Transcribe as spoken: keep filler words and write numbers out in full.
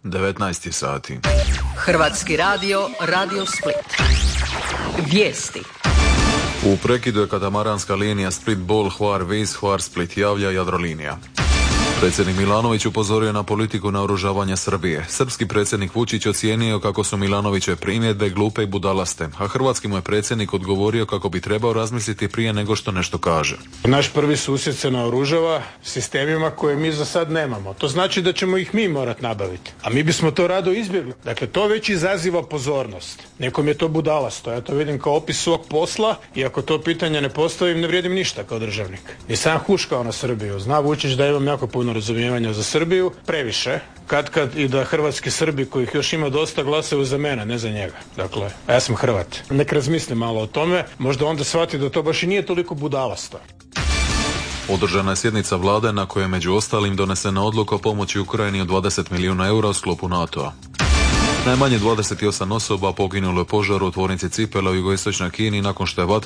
devetnaest sati. Hrvatski radio, Radio Split. Vijesti. U prekidu je katamaranska linija Split-Bol, Hvar-Vis, Hvar-Split, javlja Jadrolinija. Predsjednik Milanović upozorio na politiku naoružavanja Srbije. Srpski predsjednik Vučić ocijenio kako su Milanovićeve primjedbe glupe i budalaste, a hrvatski mu je predsjednik odgovorio kako bi trebao razmisliti prije nego što nešto kaže. Naš prvi susjed se naoružava sistemima koje mi za sad nemamo. To znači da ćemo ih mi morati nabaviti. A mi bismo to rado izbjegli. Dakle, to već izaziva pozornost. Nekom je to budalasto. Ja to vidim kao opis svog posla i ako to pitanje ne postavim, ne vrijedim ništa kao državnik. I sam huškao na Srbiju. Zna Vučić da imam jako puno razumijevanja za Srbiju, previše, kad kad i da hrvatski Srbi kojih još ima dosta glasaju za mene, ne za njega. Dakle, ja sam Hrvat. Nek razmisli malo o tome, možda onda shvati da to baš i nije toliko budalasto. Održana je sjednica vlade na kojoj je među ostalim donesena odluka o pomoći Ukrajini od dvadeset milijuna eura u sklopu NATO-a. Najmanje dvadeset osam osoba poginulo je u požaru u tvornici cipela u jugoistočnoj Kini nakon što je vatra